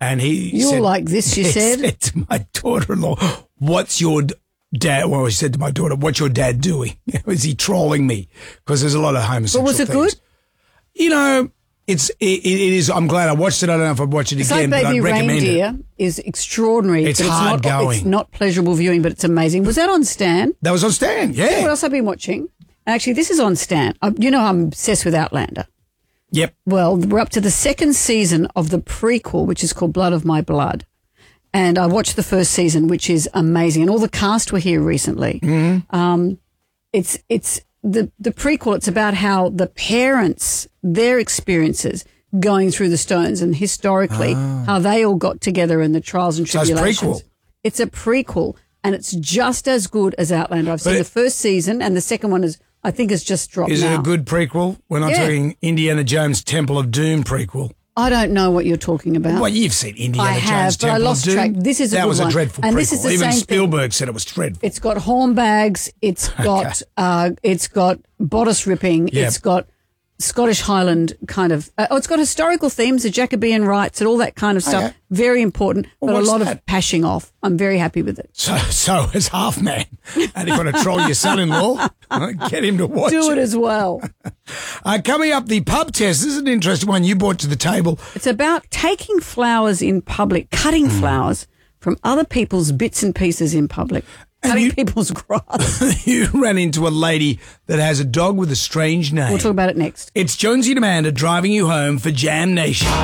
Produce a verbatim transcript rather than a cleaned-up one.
And he You're said, like this, she he said. said to my daughter-in-law, what's your d- dad, well, he said to my daughter, what's your dad doing? Is he trolling me? Because there's a lot of homosexual But was it things. good? You know, it's, it, it is, I'm glad I watched it. I don't know if I'd watch it It's again, like but Baby I'd recommend Reindeer it. is extraordinary. It's but hard not, going. It's not pleasurable viewing, but it's amazing. Was that on Stan? That was on Stan, You know what yeah. else I've been watching? Actually, this is on Stan. I, you know I'm obsessed with Outlander. Yep. Well, we're up to the second season of the prequel, which is called Blood of My Blood. And I watched the first season, which is amazing. And all the cast were here recently. Mm-hmm. Um, it's it's the, the prequel. It's about how the parents, their experiences going through the Stones and historically Ah. how they all got together in the trials and So it's tribulations. prequel. It's a prequel, and it's just as good as Outlander. I've seen But the it- first season, and the second one is, I think, has just dropped Is now. it a good prequel? We're not Yeah. talking Indiana Jones Temple of Doom prequel. I don't know what you're talking about. Well, you've seen Indiana I Jones have, but I Temple lost of Doom. track. This is a that good was a one. dreadful And prequel. this is the Even same thing. Spielberg said it was dreadful. It's got horn bags. It's got uh, it's got bodice ripping. Yeah. It's got Scottish Highland kind of. Uh, oh, it's got historical themes, the Jacobean rights, and all that kind of stuff. Okay. Very important, Well, but a what's lot that? of pashing off. I'm very happy with it. So, so as half man, and you've got to troll your son-in-law, get him to watch Do it as well. Uh, coming up, the pub test. This is an interesting one you brought to the table. It's about taking flowers in public, cutting Hmm. flowers from other people's bits and pieces in public, cutting you- people's grass. You ran into a lady that has a dog with a strange name. We'll talk about it next. It's Jonesy and Amanda driving you home for Jam Nation.